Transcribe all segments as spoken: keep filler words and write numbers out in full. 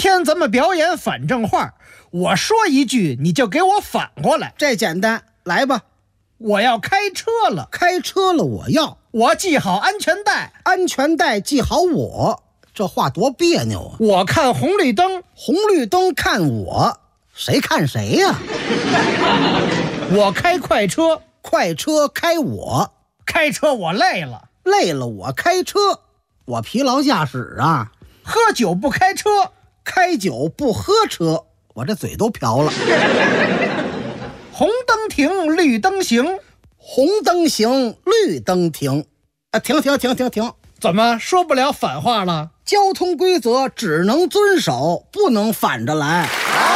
天咱们表演反正话，我说一句你就给我反过来。 这简单，来吧。 我要开车了， 开车了我要。 我系好安全带， 安全带系好我。这话多别扭啊！ 我看红绿灯， 红绿灯看我，谁看谁呀？ 我开快车， 快车开我。 开车我累了， 累了我开车。我疲劳驾驶啊。 喝酒不开车， 开酒不喝车。我这嘴都瓢了。 红灯停，绿灯行， 红灯行，绿灯停。啊，停停停停停！ 怎么说不了反话了？ 交通规则只能遵守，不能反着来。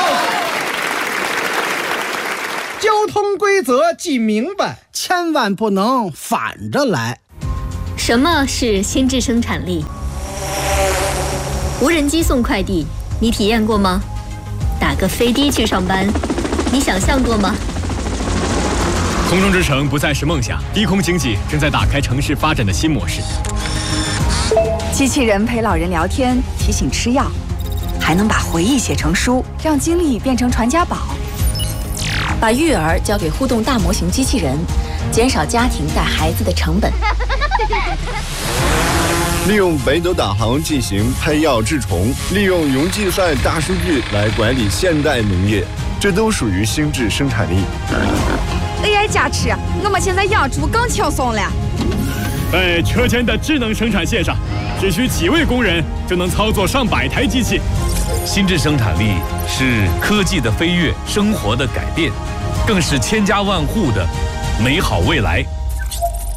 交通规则记明白， 千万不能反着来。 什么是心智生产力？无人机送快递，你体验过吗？打个飞的去上班，你想象过吗？ 空中之城不再是梦想，低空经济正在打开城市发展的新模式。 机器人陪老人聊天，提醒吃药，还能把回忆写成书，让经历变成传家宝。把育儿交给互动大模型机器人，减少家庭带孩子的成本。 利用北斗导航进行配药治虫，利用云计算大数据来管理现代农业，这都属于心智生产力。 A I 加持，我们现在养猪更轻松了。 在车间的智能生产线上，只需几位工人就能操作上百台机器。 心智生产力是科技的飞跃，生活的改变，更是千家万户的美好未来。